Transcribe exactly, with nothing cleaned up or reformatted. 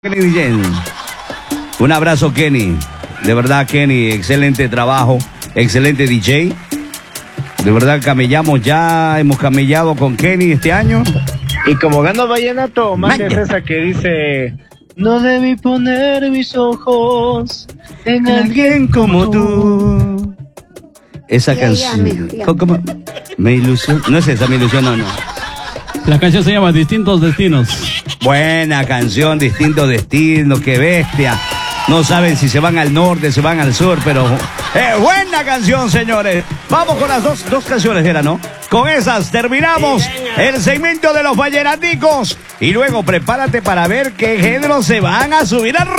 Kenny D J. Un abrazo, Kenny. De verdad, Kenny, excelente trabajo, excelente D J. De verdad, camellamos ya, hemos camellado con Kenny este año. Y como gano vallenato, mandes esa que dice: no debí poner mis ojos en alguien como tú. Esa canción. ¿Cómo, cómo? Me ilusión. No es esa, me ilusión, no, no. La canción se llama Distintos Destinos. Buena canción, Distintos Destinos, qué bestia. No saben si se van al norte, se van al sur, pero eh, buena canción, señores. Vamos con las dos, dos canciones, era, ¿no? Con esas terminamos el segmento de los vallenaticos. Y luego prepárate para ver qué género se van a subir a